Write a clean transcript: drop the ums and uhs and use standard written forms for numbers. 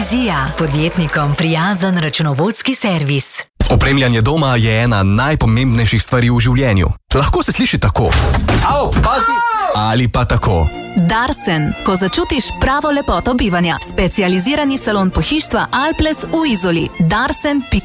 Vizija, podjetnikom prijazen računovodski servis. Opremljanje doma je ena najpomembnejših stvari v življenju. Lahko se sliši tako. Au, pazi! Ali pa tako. Darsen, ko začutiš pravo lepoto bivanja. Specializirani salon pohištva Alples v Izoli. Darsen.si